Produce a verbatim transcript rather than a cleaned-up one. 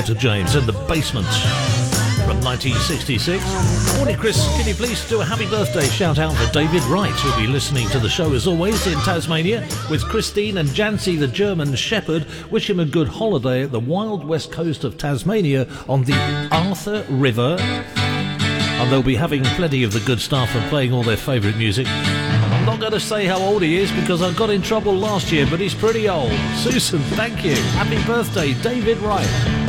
Etta James and the Basement from nineteen sixty-six. Morning, Chris. Can you please do a happy birthday shout out for David Wright, who'll be listening to the show as always in Tasmania with Christine and Jancy the German Shepherd. Wish him a good holiday at the wild west coast of Tasmania on the Arthur River. And they'll be having plenty of the good stuff and playing all their favourite music. I'm not going to say how old he is because I got in trouble last year, but he's pretty old. Susan, thank you. Happy birthday, David Wright.